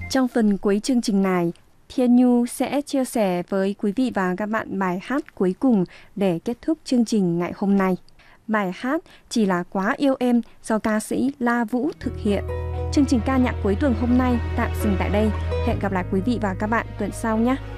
Trong phần cuối chương trình này, Thiên Nhu sẽ chia sẻ với quý vị và các bạn bài hát cuối cùng để kết thúc chương trình ngày hôm nay. Bài hát Chỉ là quá yêu em do ca sĩ La Vũ thực hiện. Chương trình ca nhạc cuối tuần hôm nay tạm dừng tại đây. Hẹn gặp lại quý vị và các bạn tuần sau nhé.